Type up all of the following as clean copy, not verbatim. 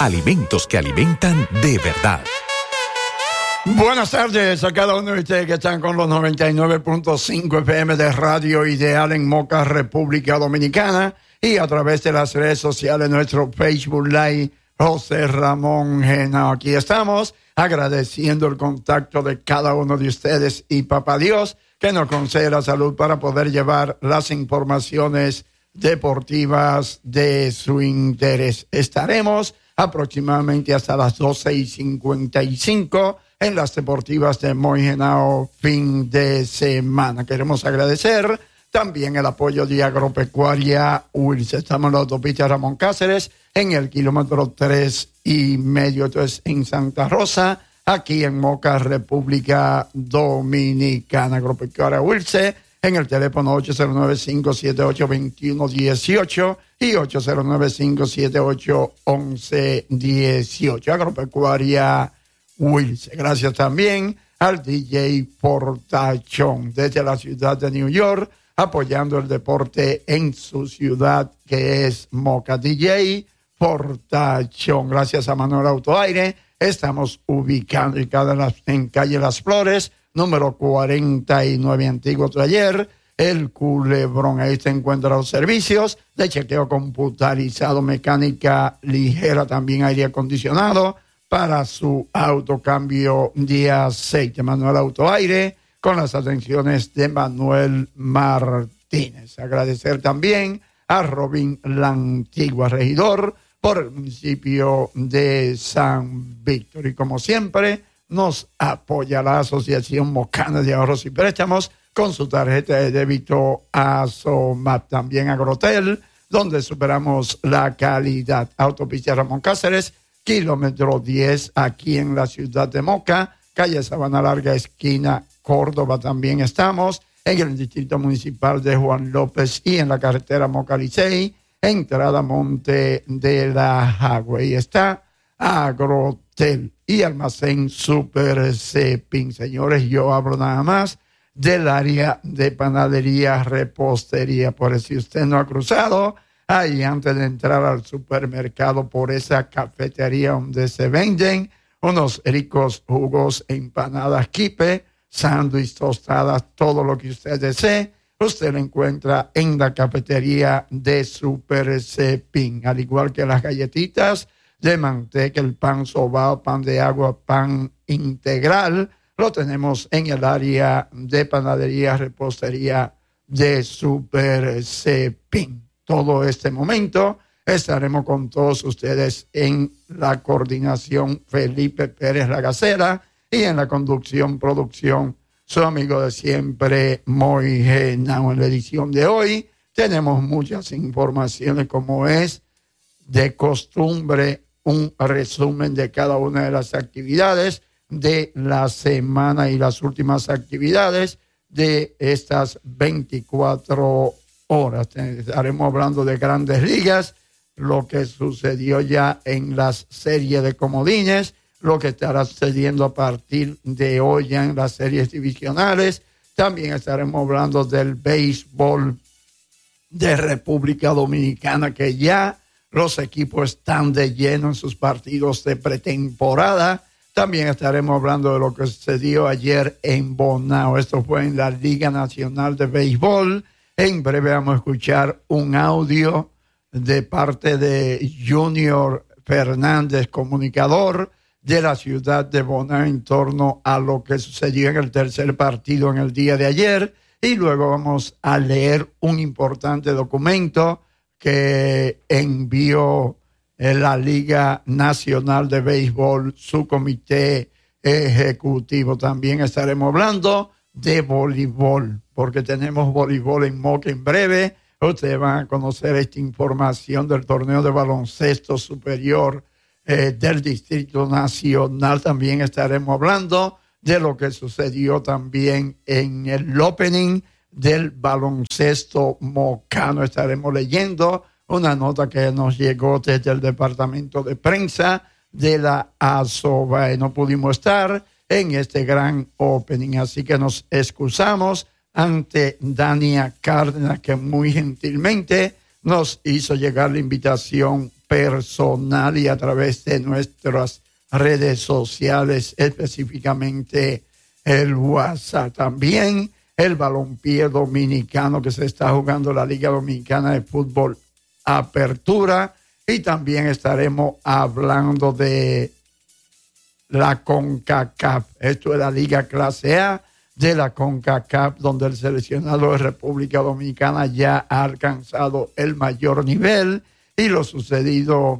alimentos que alimentan de verdad. Buenas tardes a cada uno de ustedes que están con los 99.5 FM de Radio Ideal en Moca, República Dominicana, y a través de las redes sociales, nuestro Facebook Live, José Ramón Genao. Aquí estamos agradeciendo el contacto de cada uno de ustedes y Papá Dios que nos concede la salud para poder llevar las informaciones deportivas de su interés. Estaremos aproximadamente hasta las 12:55 en las deportivas de Moy Genao fin de semana. Queremos agradecer también el apoyo de Agropecuaria Wilson. Estamos en la autopista Ramón Cáceres, en el kilómetro 3,5. Entonces, en Santa Rosa, aquí en Moca, República Dominicana. Agropecuaria Wilson, en el teléfono 809-578-2118 y 809-578-1118. Agropecuaria Wilson. Gracias también al DJ Portachón desde la ciudad de New York, apoyando el deporte en su ciudad, que es Moca. DJ Portachón. Gracias a Manuel Autoaire. Estamos ubicados en calle Las Flores, número 49, Antiguo Taller, El Culebrón. Ahí se encuentran los servicios de chequeo computarizado, mecánica ligera, también aire acondicionado para su auto, cambio de aceite. Manuel Autoaire, con las atenciones de Manuel Martínez. Agradecer también a Robin La Antigua, regidor por el municipio de San Víctor. Y como siempre, nos apoya la Asociación Mocana de Ahorros y Préstamos con su tarjeta de débito ASOMAP. También Agrotel, donde superamos la calidad. Autopista Ramón Cáceres, kilómetro 10, aquí en la ciudad de Moca, calle Sabana Larga, esquina Córdoba. También estamos en el distrito municipal de Juan López y en la carretera Moca Licey, entrada Monte de la Jagua. Y está Agrotel y Almacén Super Cepín. Señores, yo hablo nada más del área de panadería, repostería. Por eso, si usted no ha cruzado ahí antes de entrar al supermercado, por esa cafetería donde se venden unos ricos jugos, empanadas, quipe, sándwich, tostadas, todo lo que usted desee, usted lo encuentra en la cafetería de Super Cepín. Al igual que las galletitas de manteca, el pan sobao, pan de agua, pan integral, lo tenemos en el área de panadería, repostería de Super Cepín. Todo este momento estaremos con todos ustedes en la coordinación Felipe Pérez Lagacera y en la conducción, producción, su amigo de siempre, Moy Genao. En la edición de hoy tenemos muchas informaciones, como es de costumbre, un resumen de cada una de las actividades de la semana y las últimas actividades de estas 24 horas. Estaremos hablando de Grandes Ligas, lo que sucedió ya en las series de comodines, lo que estará sucediendo a partir de hoy ya en las series divisionales. También estaremos hablando del béisbol de República Dominicana, que ya los equipos están de lleno en sus partidos de pretemporada. También estaremos hablando de lo que sucedió ayer en Bonao. Esto fue en la Liga Nacional de Béisbol. En breve vamos a escuchar un audio de parte de Junior Fernández, comunicador de la ciudad de Bonao, en torno a lo que sucedió en el tercer partido en el día de ayer. Y luego vamos a leer un importante documento que envió la Liga Nacional de Béisbol, su comité ejecutivo. También estaremos hablando de voleibol, porque tenemos voleibol en Moca en breve. Ustedes van a conocer esta información del torneo de baloncesto superior del Distrito Nacional. También estaremos hablando de lo que sucedió también en el opening del baloncesto mocano. Estaremos leyendo una nota que nos llegó desde el departamento de prensa de la ASOBA. No pudimos estar en este gran opening, así que nos excusamos ante Dania Cárdenas, que muy gentilmente nos hizo llegar la invitación personal y a través de nuestras redes sociales, específicamente el WhatsApp. También el balompié dominicano que se está jugando la Liga Dominicana de Fútbol Apertura, y también estaremos hablando de la CONCACAF. Esto es la Liga Clase A de la CONCACAF, donde el seleccionado de República Dominicana ya ha alcanzado el mayor nivel, y lo sucedido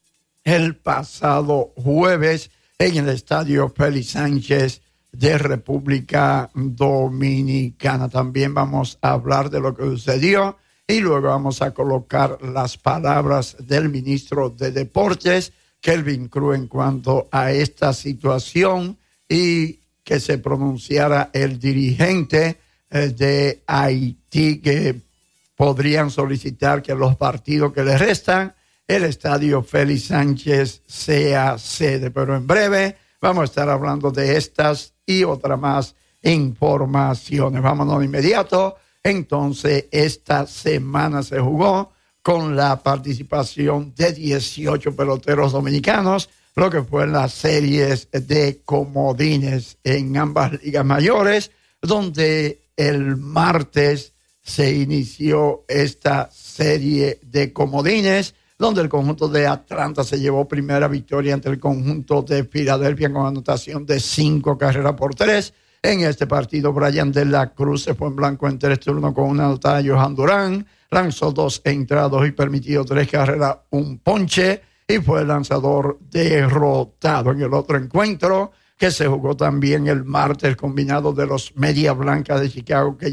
el pasado jueves en el Estadio Félix Sánchez de República Dominicana. También vamos a hablar de lo que sucedió y luego vamos a colocar las palabras del ministro de Deportes, Kelvin Cruz, en cuanto a esta situación y que se pronunciara el dirigente de Haití, que podrían solicitar que los partidos que les restan, el Estadio Félix Sánchez sea sede. Pero en breve vamos a estar hablando de estas y otras más informaciones. Vámonos de inmediato. Entonces, esta semana se jugó con la participación de 18 peloteros dominicanos, lo que fue en las series de comodines en ambas ligas mayores, donde el martes se inició esta serie de comodines, donde el conjunto de Atlanta se llevó primera victoria ante el conjunto de Filadelfia con anotación de 5 carreras por 3. En este partido, Brian de la Cruz se fue en blanco en 3 turnos con una anotada de Johan Durán, lanzó 2 entradas y permitió 3 carreras, un ponche, y fue el lanzador derrotado. En el otro encuentro, que se jugó también el martes, el combinado de los Medias Blancas de Chicago que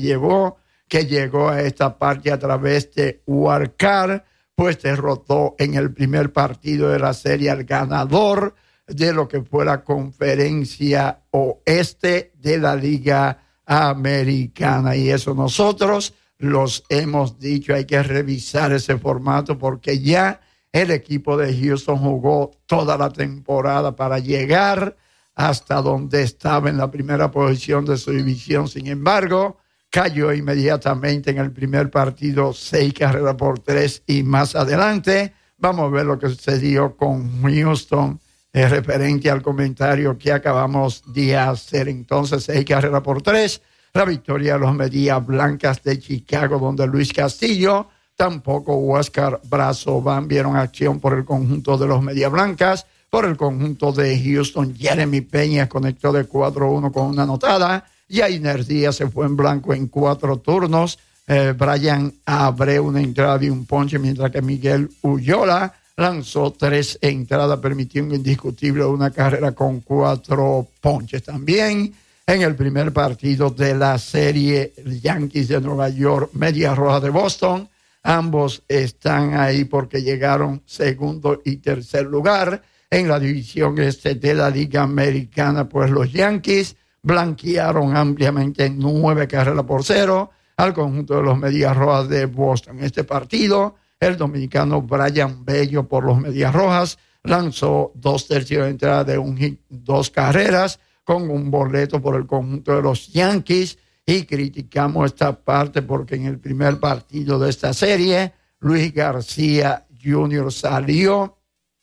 llegó a esta parte a través de Wildcard, pues derrotó en el primer partido de la serie al ganador de lo que fue la conferencia oeste de la Liga Americana. Y eso nosotros los hemos dicho, hay que revisar ese formato porque ya el equipo de Houston jugó toda la temporada para llegar hasta donde estaba en la primera posición de su división. Sin embargo, cayó inmediatamente en el primer partido 6 carreras por 3 y más adelante vamos a ver lo que sucedió con Houston referente al comentario que acabamos de hacer. Entonces, 6 carreras por 3, la victoria de los Medias Blancas de Chicago, donde Luis Castillo, tampoco Huáscar Brazoban vieron acción por el conjunto de los Medias Blancas. Por el conjunto de Houston, Jeremy Peña conectó de 4-1 con una anotada. Yainer Díaz se fue en blanco en 4 turnos. Brian Abreu una entrada y un ponche, mientras que Miguel Ullola lanzó 3 entradas, permitió un indiscutible una carrera con 4 ponches. También en el primer partido de la serie, Yankees de Nueva York, Medias Rojas de Boston, ambos están ahí porque llegaron segundo y tercer lugar en la división este de la Liga Americana. Pues los Yankees blanquearon ampliamente 9 carreras por 0 al conjunto de los Medias Rojas de Boston. En este partido, el dominicano Brian Bello por los Medias Rojas lanzó 2 tercios de entrada de un hit, 2 carreras, con un boleto por el conjunto de los Yankees, y criticamos esta parte porque en el primer partido de esta serie, Luis García Jr. salió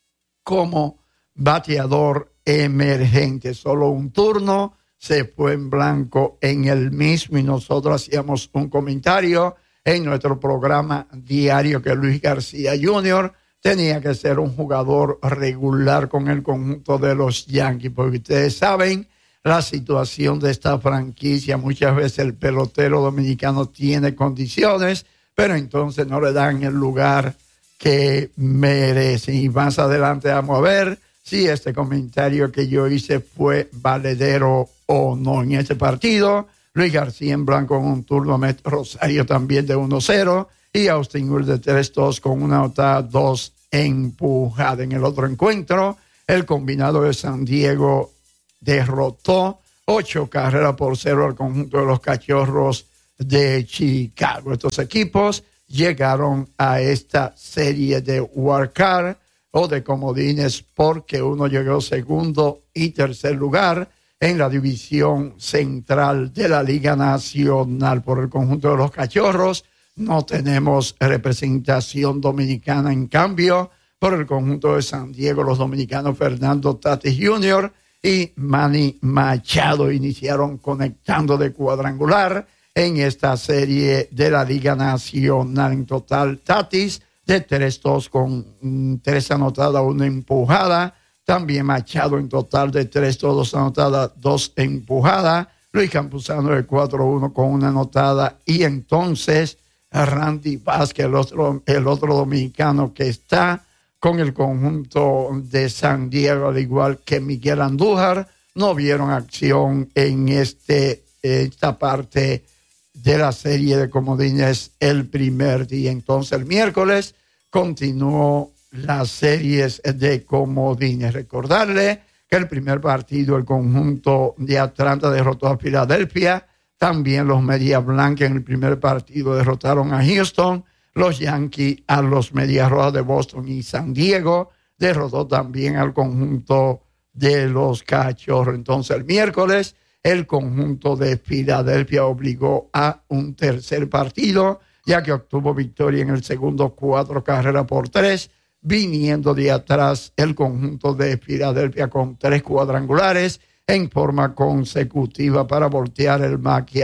como bateador emergente. Solo un turno, se fue en blanco en el mismo, y nosotros hacíamos un comentario en nuestro programa diario que Luis García Jr. tenía que ser un jugador regular con el conjunto de los Yankees, porque ustedes saben la situación de esta franquicia. Muchas veces el pelotero dominicano tiene condiciones, pero entonces no le dan el lugar que merece. Y más adelante vamos a ver si este comentario que yo hice fue valedero o no. En este partido, Luis García en blanco con un turno, Met Rosario también de 1-0 y Austin Wood de 3-2 con una anotada, 2 empujadas. En el otro encuentro, el combinado de San Diego derrotó 8 carreras por 0 al conjunto de los Cachorros de Chicago. Estos equipos llegaron a esta serie de wildcard o de comodines porque uno llegó segundo y tercer lugar en la división central de la Liga Nacional. Por el conjunto de los Cachorros no tenemos representación dominicana. En cambio, por el conjunto de San Diego, los dominicanos Fernando Tatis Jr. y Manny Machado iniciaron conectando de cuadrangular en esta serie de la Liga Nacional. En total, Tatis de 3-2 con 3 anotadas, 1 empujada. También Machado en total de 3-2, 2 anotadas, 2 empujadas. Luis Campuzano de 4-1 con 1 anotada. Y entonces Randy Vázquez, el otro dominicano que está con el conjunto de San Diego, al igual que Miguel Andújar, no vieron acción en esta parte de la serie de comodines el primer día. Entonces el miércoles continuó las series de comodines. Recordarle que el primer partido, el conjunto de Atlanta derrotó a Filadelfia. También los Medias Blancas en el primer partido derrotaron a Houston. Los Yankees a los Medias Rojas de Boston y San Diego. Derrotó también al conjunto de los Cachorros. Entonces el miércoles el conjunto de Filadelfia obligó a un tercer partido, ya que obtuvo victoria en el segundo 4 carreras por 3, viniendo de atrás el conjunto de Filadelfia con 3 cuadrangulares en forma consecutiva para voltear el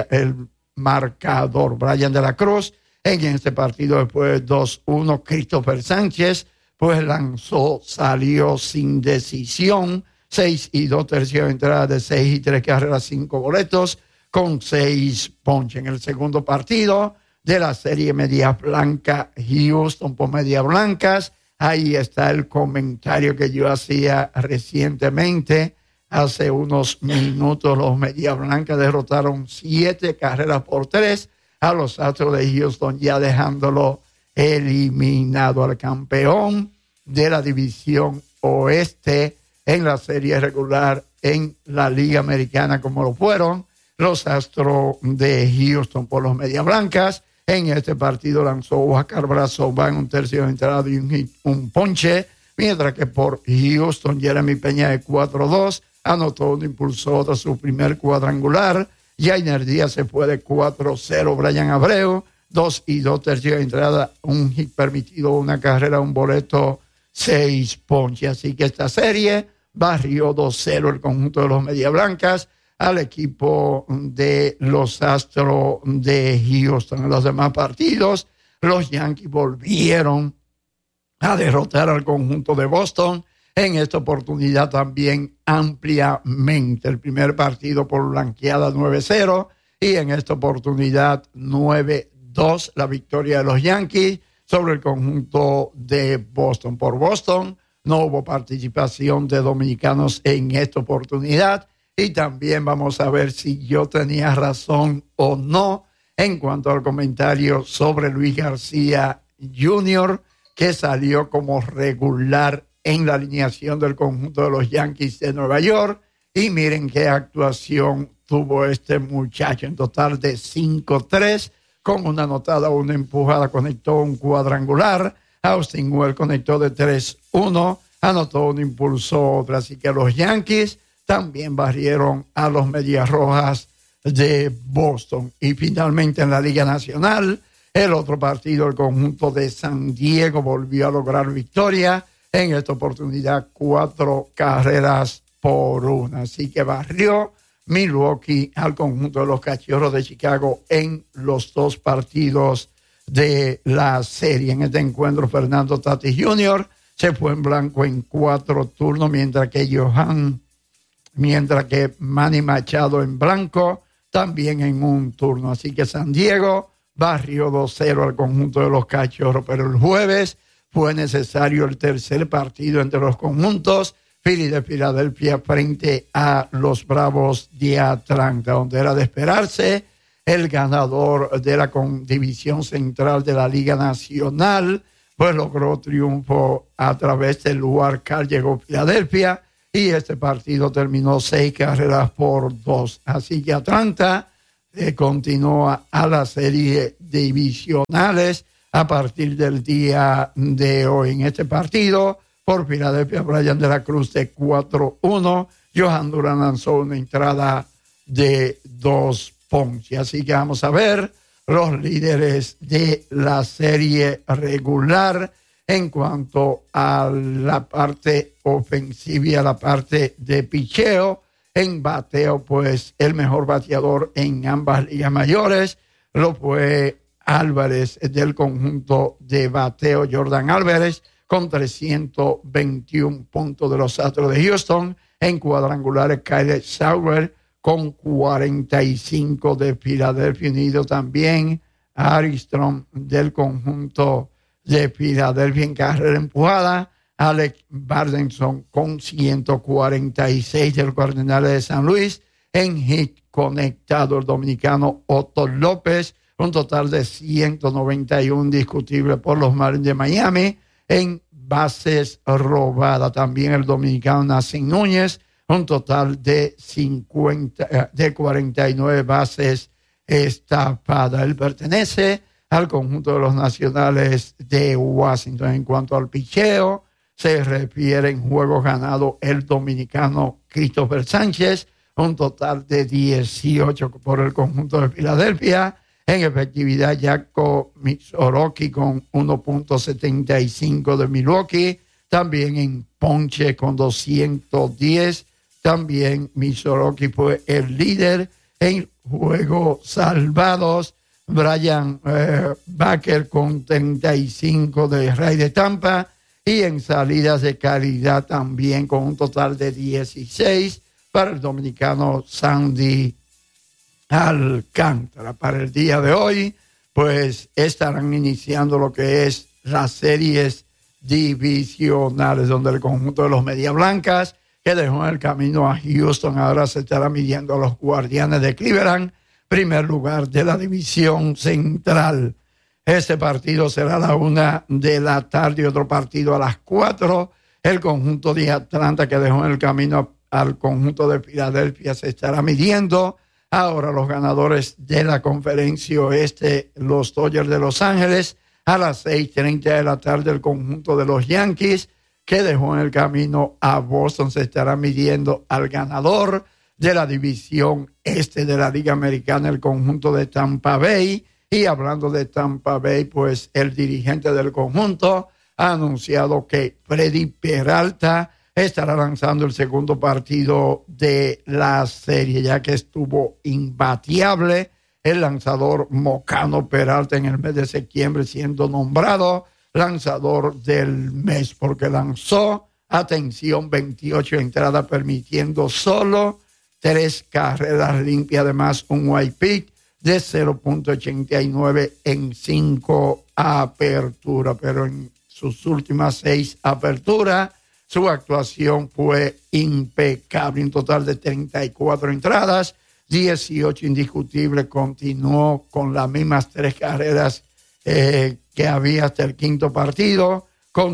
marcador. Brian de la Cruz en este partido después de 2-1. Christopher Sánchez pues lanzó, salió sin decisión, 6 y 2 tercios de entrada de 6 y 3 carreras, 5 boletos con 6 ponches. En el segundo partido de la serie Medias Blancas, Houston por Medias Blancas, ahí está el comentario que yo hacía recientemente. Hace unos minutos los Medias Blancas derrotaron 7 carreras por 3 a los Astros de Houston, ya dejándolo eliminado al campeón de la división oeste en la serie regular en la Liga Americana, como lo fueron los Astros de Houston por los Medias Blancas. En este partido lanzó Oscar Brazova en un tercio de entrada y un ponche, mientras que por Houston Jeremy Peña de 4-2 anotó un impulsor de su primer cuadrangular. Yainer Díaz se fue de 4-0. Brian Abreu, 2 y 2 tercios de entrada, un hit permitido, una carrera, un boleto, 6 ponches. Así que esta serie barrió 2-0 el conjunto de los Medias Blancas al equipo de los Astros de Houston. En los demás partidos, los Yankees volvieron a derrotar al conjunto de Boston. En esta oportunidad también ampliamente. El primer partido por blanqueada 9-0 y en esta oportunidad 9-2 la victoria de los Yankees sobre el conjunto de Boston. Por Boston no hubo participación de dominicanos en esta oportunidad y también vamos a ver si yo tenía razón o no en cuanto al comentario sobre Luis García Jr., que salió como regular en la alineación del conjunto de los Yankees de Nueva York. Y miren qué actuación tuvo este muchacho, en total de 5-3, con una anotada, una empujada, conectó un cuadrangular. Austin Wells conectó de 3-1, anotó un impulso, otra. Así que los Yankees también barrieron a los Medias Rojas de Boston. Y finalmente en la Liga Nacional, el otro partido, el conjunto de San Diego volvió a lograr victoria. En esta oportunidad 4 carreras por 1. Así que barrió Milwaukee al conjunto de los Cachorros de Chicago en los 2 partidos de la serie. En este encuentro, Fernando Tatis Jr. se fue en blanco en 4 turnos, mientras que Manny Machado en blanco también en un turno. Así que San Diego barrió 2-0 al conjunto de los Cachorros, pero el jueves fue necesario el tercer partido entre los conjuntos. Philly de Filadelfia frente a los Bravos de Atlanta, donde era de esperarse el ganador de la división central de la Liga Nacional, pues logró triunfo a través del wild card, llegó Filadelfia y este partido terminó 6 carreras por 2. Así que Atlanta continúa a la serie divisionales a partir del día de hoy. En este partido, por Filadelfia, Brian de la Cruz de 4-1. Johan Durán lanzó una entrada de 2 ponches. Así que vamos a ver los líderes de la serie regular. En cuanto a la parte ofensiva y a la parte de picheo, en bateo, pues el mejor bateador en ambas ligas mayores lo fue Álvarez del conjunto de bateo, Jordan Álvarez, con 321 puntos de los Astros de Houston. En cuadrangulares, Kyle Sauer con 45 de Filadelfia Unido también. Armstrong del conjunto de Filadelfia en carrera empujada. Alex Bardenson con 146 del Cardenales de San Luis. En hit conectado el dominicano Otto López, un total de 191 indiscutible por los Marlins de Miami. En bases robadas también el dominicano Nacin Núñez, un total de 49 bases estafadas. Él pertenece al conjunto de los Nacionales de Washington. En cuanto al picheo, se refiere en juegos ganados el dominicano Christopher Sánchez, un total de 18 por el conjunto de Filadelfia. En efectividad, Jaco Mizoroki con 1.75 de Milwaukee. También en ponche con 210. También Mizoroki fue el líder en juegos salvados. Brian Baker con 35 de Rays de Tampa. Y en salidas de calidad también con un total de 16 para el dominicano Sandy Alcántara. Para el día de hoy, pues estarán iniciando lo que es las series divisionales, donde el conjunto de los Medias Blancas, que dejó en el camino a Houston, ahora se estará midiendo a los Guardianes de Cleveland, primer lugar de la división central. Este partido será a la 1:00 p.m. y otro partido a las 4:00. El conjunto de Atlanta, que dejó en el camino al conjunto de Filadelfia, se estará midiendo. Ahora los ganadores de la conferencia oeste, los Dodgers de Los Ángeles, a las 6:30 p.m. el conjunto de los Yankees, que dejó en el camino a Boston, se estará midiendo al ganador de la división este de la Liga Americana, el conjunto de Tampa Bay. Y hablando de Tampa Bay, pues el dirigente del conjunto ha anunciado que Freddy Peralta estará lanzando el segundo partido de la serie, ya que estuvo imbateable el lanzador Mocano Peralta en el mes de septiembre, siendo nombrado lanzador del mes, porque lanzó, atención, 28 entradas, permitiendo solo 3 carreras limpias, además un white pitch de 0.89 en 5 aperturas, pero en sus últimas 6 aperturas su actuación fue impecable. Un total de 34 entradas, 18 indiscutibles, continuó con las mismas 3 carreras que había hasta el quinto partido, con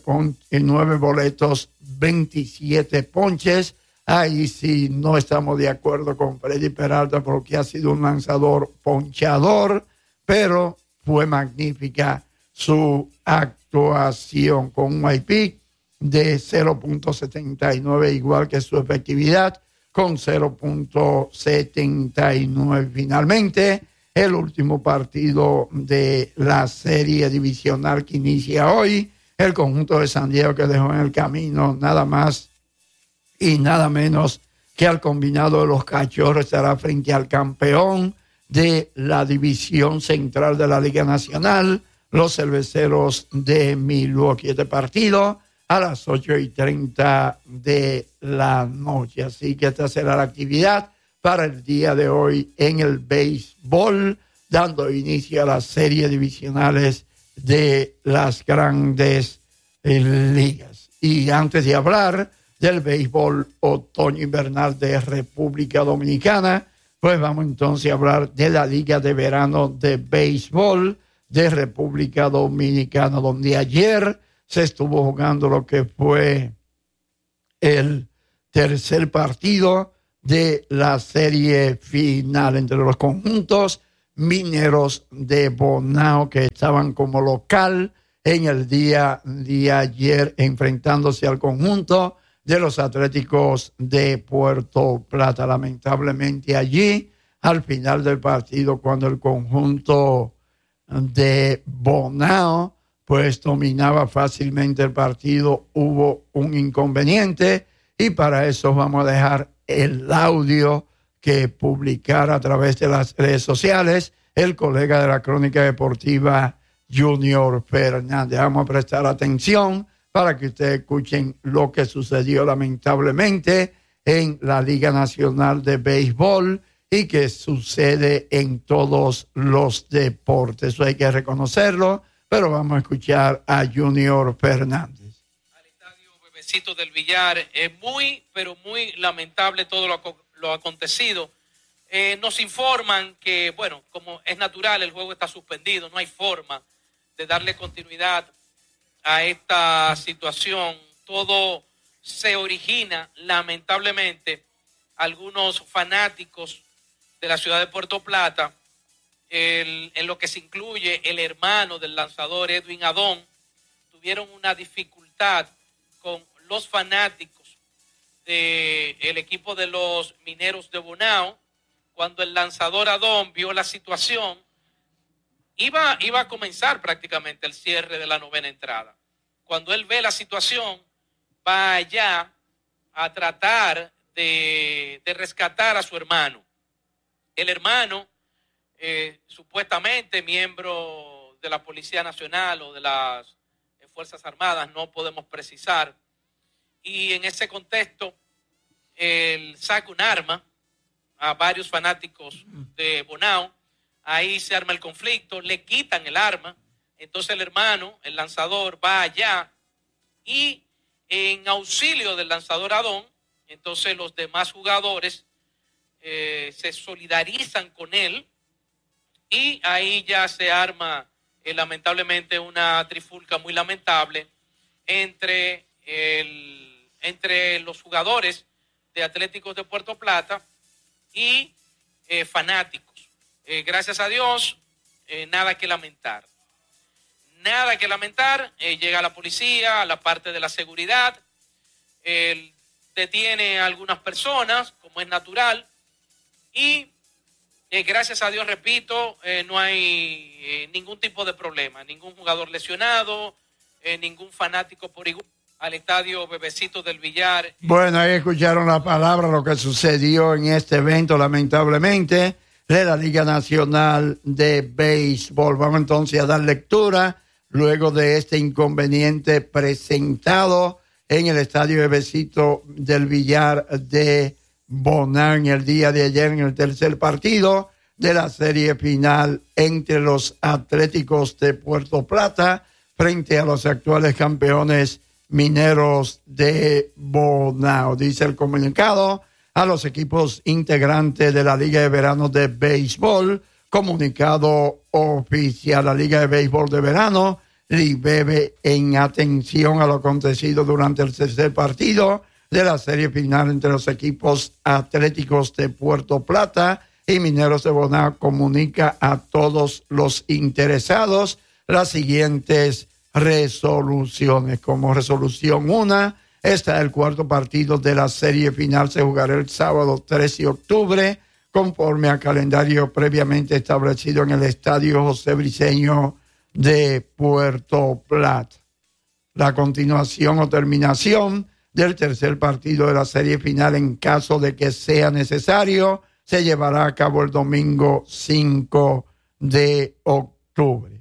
9 boletos, 27 ponches. Ahí sí no estamos de acuerdo con Freddy Peralta, porque ha sido un lanzador ponchador, pero fue magnífica su actuación, con un IP de 0.79, igual que su efectividad, con 0.79. Finalmente, el último partido de la serie divisional que inicia hoy, el conjunto de San Diego, que dejó en el camino nada más y nada menos que al combinado de los Cachorros, estará frente al campeón de la división central de la Liga Nacional, los Cerveceros de Milwaukee. Este partido a las 8:30 de la noche. Así que esta será la actividad para el día de hoy en el béisbol, dando inicio a las series divisionales de las grandes ligas. Y antes de hablar del béisbol otoño-invernal de República Dominicana, pues vamos entonces a hablar de la Liga de Verano de Béisbol de República Dominicana, donde ayer se estuvo jugando lo que fue el tercer partido de la serie final entre los conjuntos Mineros de Bonao, que estaban como local en el día de ayer, enfrentándose al conjunto de los Atléticos de Puerto Plata. Lamentablemente allí, al final del partido, cuando el conjunto de Bonao pues dominaba fácilmente el partido, hubo un inconveniente y para eso vamos a dejar el audio que publicara a través de las redes sociales el colega de la Crónica Deportiva, Junior Fernández. Vamos a prestar atención para que ustedes escuchen lo que sucedió lamentablemente en la Liga Nacional de Béisbol y que sucede en todos los deportes. Eso hay que reconocerlo, pero vamos a escuchar a Junior Fernández. Al estadio Bebecito del Villar, pero muy lamentable todo lo acontecido. Nos informan que, bueno, como es natural, el juego está suspendido, no hay forma de darle continuidad a esta situación. Todo se origina, lamentablemente, algunos fanáticos de la ciudad de Puerto Plata, en lo que se incluye el hermano del lanzador Edwin Adón, tuvieron una dificultad con los fanáticos del equipo de los Mineros de Bonao. Cuando el lanzador Adón vio la situación, iba a comenzar prácticamente el cierre de la novena entrada. Cuando él ve la situación, va allá a tratar de rescatar a su hermano. El hermano, supuestamente miembro de la Policía Nacional o de las Fuerzas Armadas, no podemos precisar, y en ese contexto, él saca un arma a varios fanáticos de Bonao. Ahí se arma el conflicto, le quitan el arma. Entonces el hermano, el lanzador, va allá y en auxilio del lanzador Adón, entonces los demás jugadores se solidarizan con él y ahí ya se arma lamentablemente una trifulca muy lamentable entre los jugadores de Atléticos de Puerto Plata y fanáticos. Gracias a Dios, nada que lamentar. Nada que lamentar. Llega la policía, la parte de la seguridad, detiene a algunas personas, como es natural, y gracias a Dios, repito, no hay ningún tipo de problema, ningún jugador lesionado, ningún fanático por igual al estadio Bebecito del Villar. Bueno, ahí escucharon la palabra, lo que sucedió en este evento, lamentablemente, de la Liga Nacional de Béisbol. Vamos entonces a dar lectura luego de este inconveniente presentado en el estadio Bebecito del Villar de Bonao en el día de ayer, en el tercer partido de la serie final entre los Atléticos de Puerto Plata frente a los actuales campeones Mineros de Bonao. Dice el comunicado a los equipos integrantes de la Liga de Verano de Béisbol, comunicado oficial. La Liga de Béisbol de Verano libere en atención a lo acontecido durante el tercer partido de la serie final entre los equipos Atléticos de Puerto Plata y Mineros de Bonao. Comunica a todos los interesados las siguientes resoluciones. Como resolución 1, está el cuarto partido de la serie final, se jugará el sábado 13 de octubre, conforme al calendario previamente establecido en el Estadio José Briceño de Puerto Plata. La continuación o terminación del tercer partido de la serie final, en caso de que sea necesario, se llevará a cabo el domingo 5 de octubre.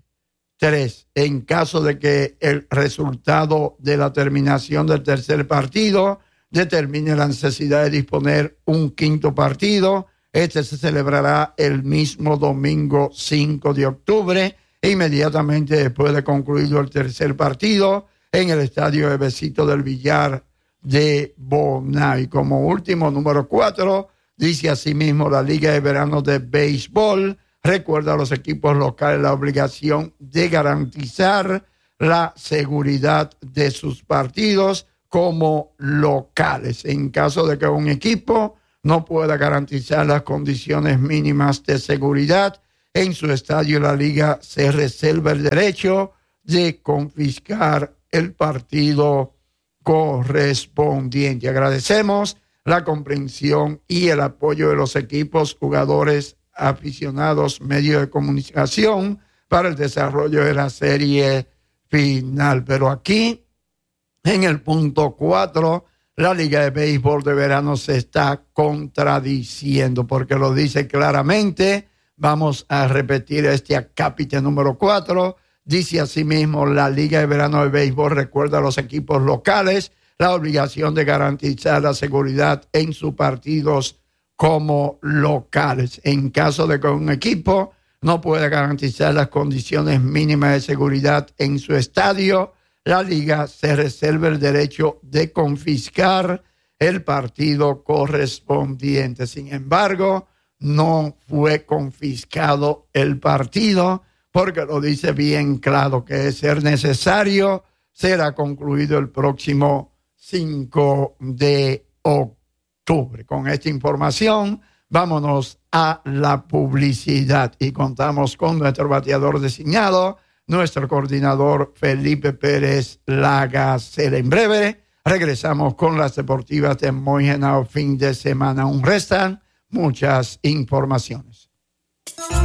3. En caso de que el resultado de la terminación del tercer partido determine la necesidad de disponer un quinto partido, este se celebrará el mismo domingo 5 de octubre, inmediatamente después de concluido el tercer partido en el estadio Bebecito del Villar de Bonao. Y como último, número 4, dice asimismo la Liga de Verano de Béisbol recuerda a los equipos locales la obligación de garantizar la seguridad de sus partidos como locales. En caso de que un equipo no pueda garantizar las condiciones mínimas de seguridad en su estadio, la liga se reserva el derecho de confiscar el partido correspondiente. Agradecemos la comprensión y el apoyo de los equipos, jugadores, aficionados, medios de comunicación para el desarrollo de la serie final. Pero aquí, en el punto 4, la Liga de Béisbol de Verano se está contradiciendo porque lo dice claramente. Vamos a repetir este acápite número 4. Dice asimismo, la Liga de Verano de Béisbol recuerda a los equipos locales la obligación de garantizar la seguridad en sus partidos como locales. En caso de que un equipo no pueda garantizar las condiciones mínimas de seguridad en su estadio, la liga se reserva el derecho de confiscar el partido correspondiente. Sin embargo, no fue confiscado el partido porque lo dice bien claro que de ser necesario será concluido el próximo 5 de octubre. Con esta información, vámonos a la publicidad y contamos con nuestro bateador designado, nuestro coordinador Felipe Pérez Lagacera. En breve regresamos con las deportivas de Moingenau fin de semana. Aún restan muchas informaciones.